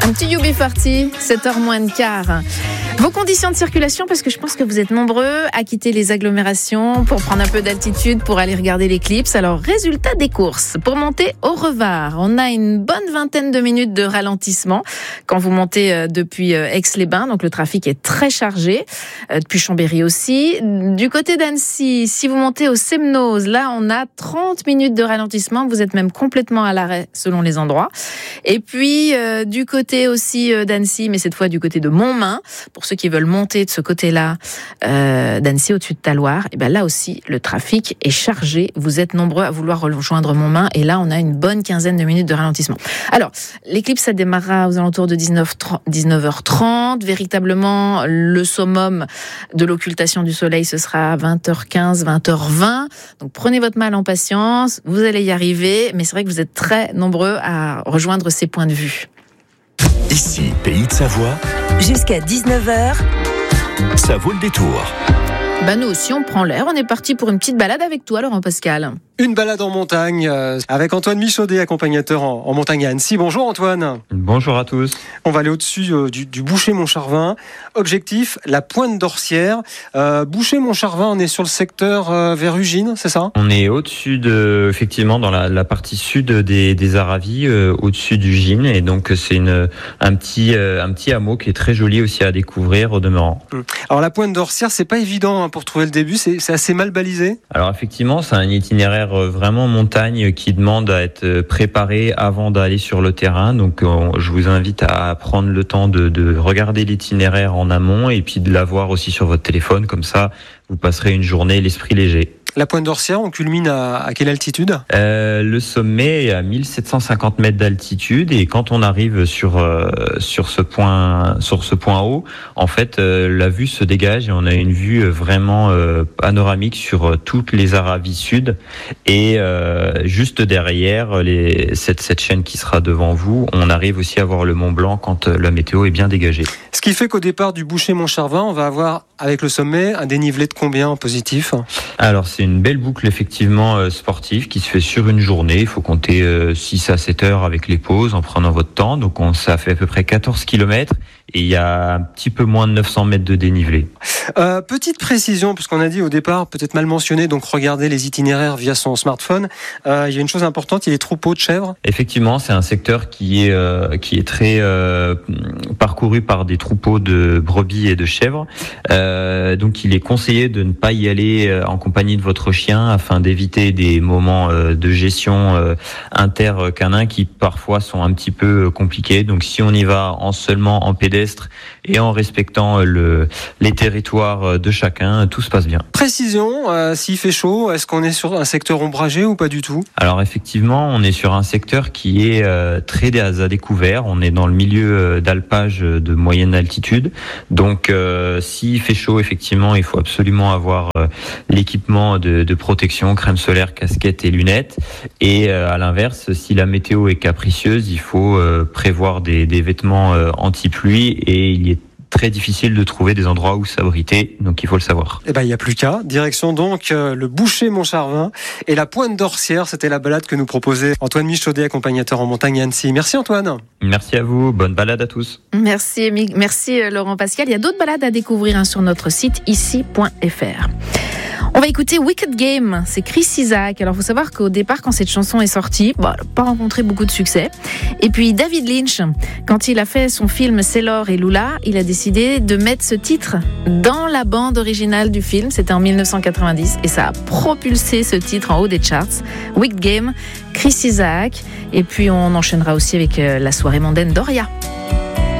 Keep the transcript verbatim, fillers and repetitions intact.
Un petit U B quarante, sept heures moins de quart. Vos conditions de circulation, parce que je pense que vous êtes nombreux à quitter les agglomérations pour prendre un peu d'altitude pour aller regarder l'éclipse. Alors, résultat des courses. Pour monter au Revard, on a une bonne vingtaine de minutes de ralentissement quand vous montez depuis Aix-les-Bains. Donc, le trafic est très chargé. Depuis Chambéry aussi. Du côté d'Annecy, si vous montez au Semnoz, là, on a trente minutes de ralentissement. Vous êtes même complètement à l'arrêt selon les endroits. Et puis, euh, du côté aussi d'Annecy, mais cette fois du côté de Montmain, pour ceux qui veulent monter de ce côté-là euh, d'Annecy, au-dessus de Talloires, et ben là aussi, le trafic est chargé. Vous êtes nombreux à vouloir rejoindre Montmain, et là, on a une bonne quinzaine de minutes de ralentissement. Alors, l'éclipse, ça démarrera aux alentours de dix-neuf heures trente. Véritablement, le summum de l'occultation du soleil, ce sera à vingt heures quinze, vingt heures vingt. Donc, prenez votre mal en patience, vous allez y arriver, mais c'est vrai que vous êtes très nombreux à rejoindre ces points de vue. Ici, Pays de Savoie. Jusqu'à dix-neuf heures. Ça vaut le détour. Bah nous aussi, on prend l'air. On est parti pour une petite balade avec toi, Laurent Pascal. Une balade en montagne euh, avec Antoine Michaudet, accompagnateur en, en montagne à Annecy. Bonjour Antoine. Bonjour à tous. On va aller au-dessus euh, du, du Boucher-Montcharvin. Objectif, la Pointe d'Orcière. Euh, Boucher-Montcharvin, on est sur le secteur euh, vers Ugine, c'est ça ? On est au-dessus de, effectivement, dans la, la partie sud des, des Aravis, euh, au-dessus du Gine. Et donc, c'est une, un petit, euh, un petit hameau qui est très joli aussi à découvrir au demeurant. Alors, la Pointe d'Orcière, c'est pas évident hein, pour trouver le début. C'est, c'est assez mal balisé. Alors, effectivement, c'est un itinéraire vraiment montagne qui demande à être préparé avant d'aller sur le terrain. Donc, on, je vous invite à prendre le temps de, de regarder l'itinéraire en amont et puis de l'avoir aussi sur votre téléphone. Comme ça, vous passerez une journée l'esprit léger. La Pointe d'Orcière, on culmine à, à quelle altitude ? euh, Le sommet est à mille sept cent cinquante mètres d'altitude et quand on arrive sur euh, sur ce point sur ce point haut, en fait, euh, la vue se dégage et on a une vue vraiment euh, panoramique sur euh, toutes les Aravis sud et euh, juste derrière les cette cette chaîne qui sera devant vous, on arrive aussi à voir le Mont Blanc quand euh, la météo est bien dégagée. Ce qui fait qu'au départ du Boucher-Montcharvin, on va avoir avec le sommet un dénivelé de combien en positif ? Alors c'est une belle boucle effectivement euh, sportive qui se fait sur une journée. Il faut compter euh, six à sept heures avec les pauses en prenant votre temps. Donc on, ça fait à peu près quatorze kilomètres et il y a un petit peu moins de neuf cents mètres de dénivelé. Euh, petite précision, puisqu'on a dit au départ, peut-être mal mentionné, donc regardez les itinéraires via son smartphone. Euh, il y a une chose importante, il y a les troupeaux de chèvres. Effectivement, c'est un secteur qui est euh, qui est très euh, parcouru par des troupeaux de brebis et de chèvres. Euh, donc il est conseillé de ne pas y aller en compagnie de votre chien afin d'éviter des moments euh, de gestion euh, inter-canin qui parfois sont un petit peu compliqués. Donc si on y va en seulement en pédestre et en respectant le, les territoires de chacun, tout se passe bien. Précision, euh, s'il fait chaud, est-ce qu'on est sur un secteur ombragé ou pas du tout ? Alors effectivement, on est sur un secteur qui est euh, très à découvert. On est dans le milieu d'alpage de moyenne altitude. Donc euh, s'il fait chaud, effectivement, il faut absolument avoir euh, l'équipement de, de protection, crème solaire, casquette et lunettes. Et euh, à l'inverse, si la météo est capricieuse, il faut euh, prévoir des, des vêtements euh, anti-pluie et il est très difficile de trouver des endroits où s'abriter, donc il faut le savoir. Eh ben, il n'y a plus qu'à. Direction donc euh, le Boucher-Montcharvin et la Pointe d'Orcière. C'était la balade que nous proposait Antoine Michaudet, accompagnateur en montagne à Annecy. Merci Antoine. Merci à vous. Bonne balade à tous. Merci, merci Laurent Pascal. Il y a d'autres balades à découvrir hein, sur notre site ici point f r. On va écouter Wicked Game, c'est Chris Isaak. Alors, il faut savoir qu'au départ, quand cette chanson est sortie, bon, elle n'a pas rencontré beaucoup de succès. Et puis, David Lynch, quand il a fait son film Sailor et Lula, il a décidé de mettre ce titre dans la bande originale du film. C'était en dix-neuf cent quatre-vingt-dix et ça a propulsé ce titre en haut des charts. Wicked Game, Chris Isaak. Et puis, on enchaînera aussi avec la soirée mondaine d'Oria.